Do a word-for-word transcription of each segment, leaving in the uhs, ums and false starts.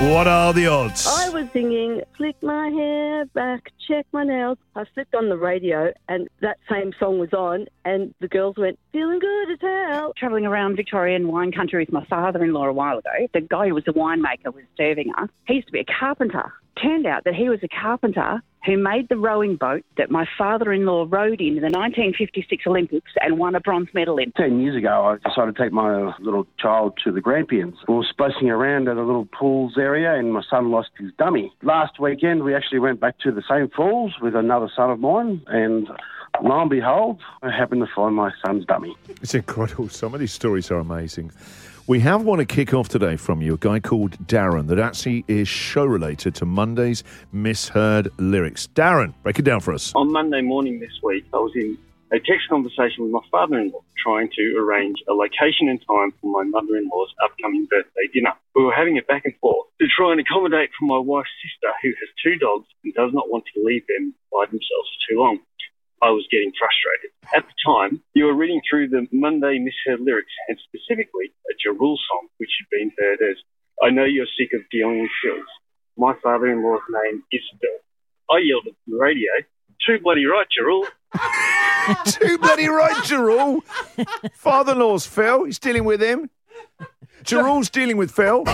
What are the odds? I was singing, flick my hair back, check my nails. I flicked on the radio and that same song was on and the girls went, feeling good as hell. Travelling around Victorian wine country with my father-in-law a while ago, the guy who was a winemaker was serving us. He used to be a carpenter. Turned out that he was a carpenter who made the rowing boat that my father-in-law rowed in the nineteen fifty-six Olympics and won a bronze medal in. Ten years ago, I decided to take my little child to the Grampians. We were splashing around at a little pools area and my son lost his dummy. Last weekend, we actually went back to the same falls with another son of mine and lo and behold, I happened to find my son's dummy. It's incredible. Some of these stories are amazing. We have one to kick off today from you, a guy called Darren, that actually is show-related to Monday's Misheard Lyrics. Darren, break it down for us. On Monday morning this week, I was in a text conversation with my father-in-law trying to arrange a location and time for my mother-in-law's upcoming birthday dinner. We were having it back and forth to try and accommodate for my wife's sister, who has two dogs and does not want to leave them by themselves for too long. I was getting frustrated. At the time, you were reading through the Monday Misheard Lyrics, and specifically a Jarul song, which had been heard as, I know you're sick of dealing with fills. My father-in-law's name is Bill. I yelled at the radio, too bloody right, Jarul. Too bloody right, Jarul. Father-in-law's Phil. He's dealing with him. Jarul's dealing with Phil.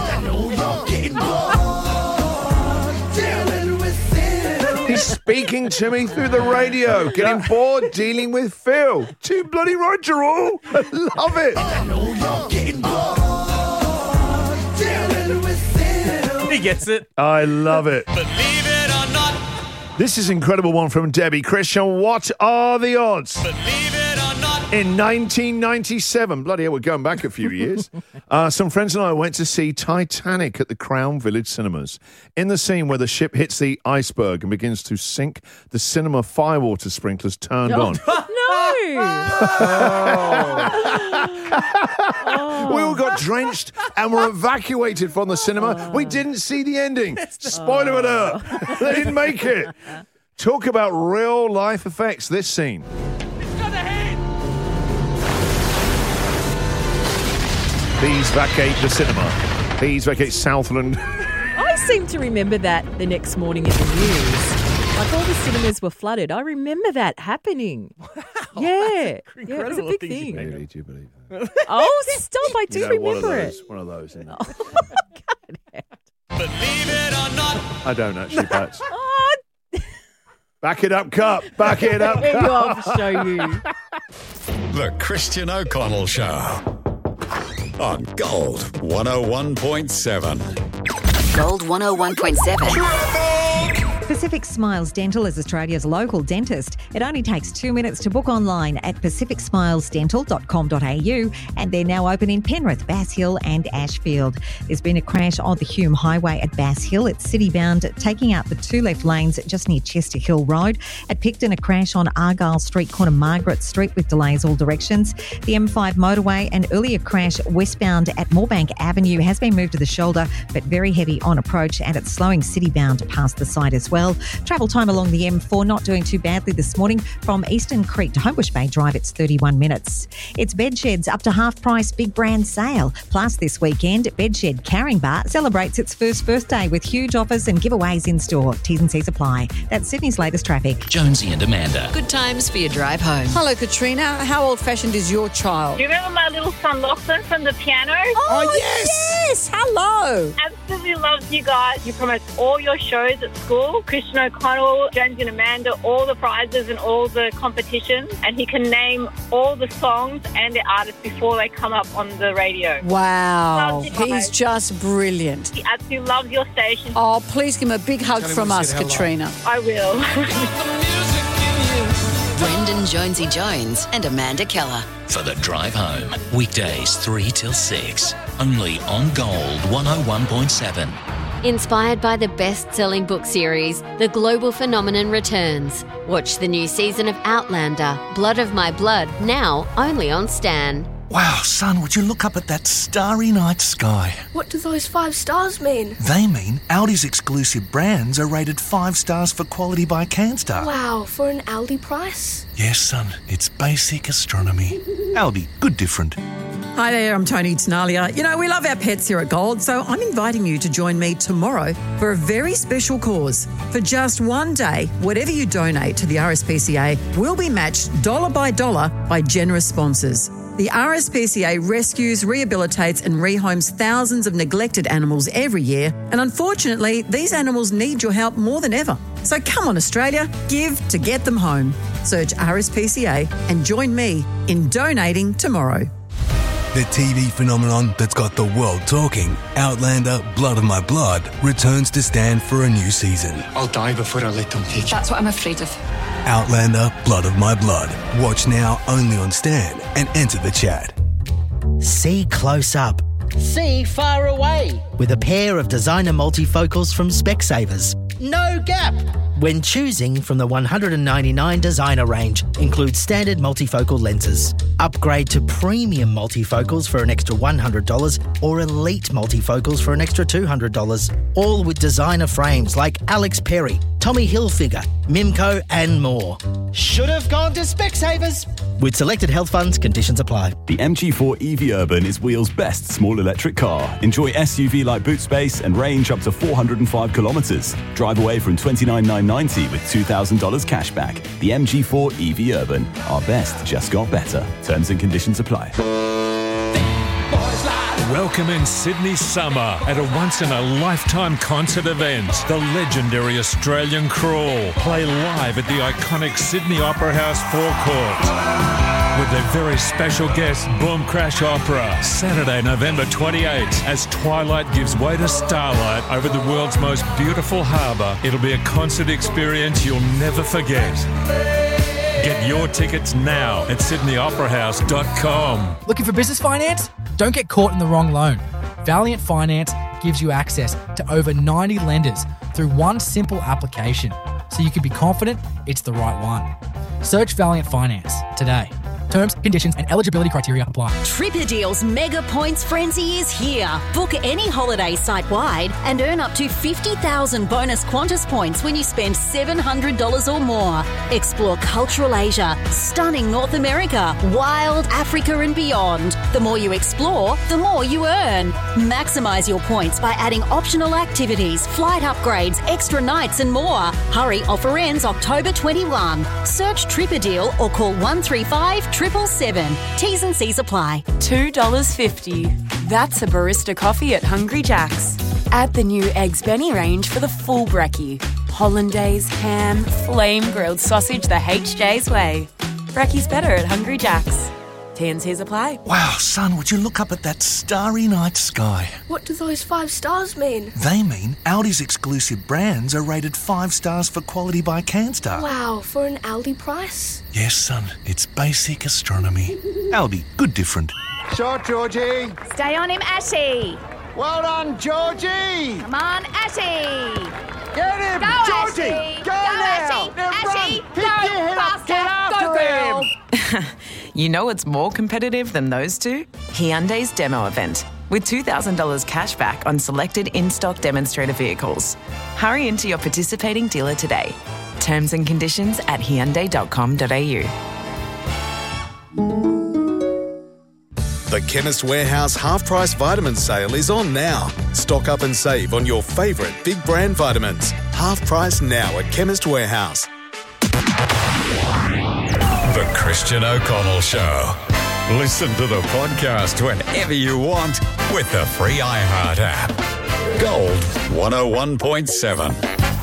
He's speaking to me through the radio, getting bored, dealing with Phil. Too bloody right, Jarul. I love it. He gets it. I love it. Believe it or not. This is an incredible one from Debbie. Christian, what are the odds? Believe it or not. In nineteen ninety-seven, bloody hell, we're going back a few years, uh, some friends and I went to see Titanic at the Crown Village Cinemas. In the scene where the ship hits the iceberg and begins to sink, the cinema firewater sprinklers turned on. Oh. We all got drenched and were evacuated from the cinema. We didn't see the ending. Spoiler alert. They didn't make it. Talk about real life effects, this scene. Please vacate the cinema. Please vacate Southland. I seem to remember that the next morning in the news. Like all the cinemas were flooded. I remember that happening. Wow. Yeah. Yeah, it was a big thing. Really, do you believe that? Oh, stop. I do You know, remember one of those, it. One of those, isn't it? Oh, God. Believe it or not. I don't actually, Pat. Oh, Back it up, Cup. Back it up, there you are, Cup. I'll show you. The Christian O'Connell Show on Gold one oh one point seven. Gold one oh one point seven. Pacific Smiles Dental is Australia's local dentist. It only takes two minutes to book online at pacific smiles dental dot com dot a u, and they're now open in Penrith, Bass Hill and Ashfield. There's been a crash on the Hume Highway at Bass Hill. It's city-bound, taking out the two left lanes just near Chester Hill Road. At Picton, a crash on Argyle Street, corner Margaret Street, with delays all directions. The M five motorway, an earlier crash westbound at Moorebank Avenue, has been moved to the shoulder, but very heavy on approach, and it's slowing city-bound past the site as well. Travel time along the M four not doing too badly this morning. From Eastern Creek to Homebush Bay Drive, it's thirty-one minutes. It's Bedshed's up to half price big brand sale. Plus this weekend, Bedshed Caringbah celebrates its first birthday with huge offers and giveaways in store. T's and C's apply. That's Sydney's latest traffic. Jonesy and Amanda. Good times for your drive home. Hello, Katrina. How old-fashioned is your child? Do you remember my little son Lachlan from the piano? Oh, oh yes! Yes! Hello! Absolutely loves you guys. You promote all your shows at school. Christian O'Connell, Jonesy and Amanda, all the prizes and all the competitions. And he can name all the songs and the artists before they come up on the radio. Wow. He's He's just brilliant. He absolutely loves your station. Oh, please give him a big hug from us, Katrina. I will. Brendan Jonesy Jones and Amanda Keller. For the drive home, weekdays three till six, only on Gold one oh one point seven. Inspired by the best-selling book series, The Global Phenomenon returns. Watch the new season of Outlander, Blood of My Blood, now only on Stan. Wow, son, would you look up at that starry night sky? What do those five stars mean? They mean Aldi's exclusive brands are rated five stars for quality by Canstar. Wow, for an Aldi price? Yes, son, it's basic astronomy. Aldi, good different. Hi there, I'm Tony Tenalia. You know, we love our pets here at Gold, so I'm inviting you to join me tomorrow for a very special cause. For just one day, whatever you donate to the R S P C A will be matched dollar by dollar by generous sponsors. The R S P C A rescues, rehabilitates and rehomes thousands of neglected animals every year, and unfortunately, these animals need your help more than ever. So come on, Australia, give to get them home. Search R S P C A and join me in donating tomorrow. The T V phenomenon that's got the world talking, Outlander Blood of My Blood, returns to stand for a new season. I'll die before I let them take you. That's what I'm afraid of. Outlander Blood of My Blood. Watch now only on Stan and enter the chat. See close up. See far away. With a pair of designer multifocals from Specsavers. No gap. When choosing from the one hundred ninety-nine designer range, includes standard multifocal lenses. Upgrade to premium multifocals for an extra one hundred dollars or elite multifocals for an extra two hundred dollars. All with designer frames like Alex Perry, Tommy Hilfiger, Mimco and more. Should have gone to Specsavers. With selected health funds, conditions apply. The M G four E V Urban is Wheel's best small electric car. Enjoy S U V-like boot space and range up to four hundred five kilometres. Drive away from twenty-nine thousand nine hundred ninety dollars with two thousand dollars cash back. The M G four E V Urban. Our best just got better. Terms and conditions apply. Welcome in Sydney summer at a once-in-a-lifetime concert event. The legendary Australian Crawl play live at the iconic Sydney Opera House forecourt with their very special guest, Boom Crash Opera, Saturday, November twenty-eighth, as twilight gives way to starlight over the world's most beautiful harbour. It'll be a concert experience you'll never forget. Get your tickets now at sydney opera house dot com. Looking for business finance? Don't get caught in the wrong loan. Valiant Finance gives you access to over ninety lenders through one simple application, so you can be confident it's the right one. Search Valiant Finance today. Terms, conditions and eligibility criteria apply. TripADeal's Mega Points Frenzy is here. Book any holiday site-wide and earn up to fifty thousand bonus Qantas points when you spend seven hundred dollars or more. Explore cultural Asia, stunning North America, wild Africa and beyond. The more you explore, the more you earn. Maximise your points by adding optional activities, flight upgrades, extra nights and more. Hurry, offer ends October twenty-first. Search TripADeal or call one three five Triple seven. T's and C's apply. two dollars fifty. That's a barista coffee at Hungry Jack's. Add the new Eggs Benny range for the full brekkie. Hollandaise, ham, flame grilled sausage the H J's way. Brekkie's better at Hungry Jack's. T and C's apply. Wow, son, would you look up at that starry night sky? What do those five stars mean? They mean Aldi's exclusive brands are rated five stars for quality by CanStar. Wow, for an Aldi price? Yes, son, it's basic astronomy. Aldi, good different. Shot, Georgie. Stay on him, Ashy. Well done, Georgie. Come on, Ashy. Get him, Go, Georgie. Ashy. Go, Go, now. Ashy. Now Ashy, run. go, Pick your head up. faster. Get after Go, girl. him. You know it's more competitive than those two? Hyundai's demo event, with two thousand dollars cash back on selected in-stock demonstrator vehicles. Hurry into your participating dealer today. Terms and conditions at hyundai dot com dot a u. The Chemist Warehouse half-price vitamin sale is on now. Stock up and save on your favourite big brand vitamins. Half price now at Chemist Warehouse. The Christian O'Connell Show. Listen to the podcast whenever you want with the free iHeart app. Gold one oh one point seven.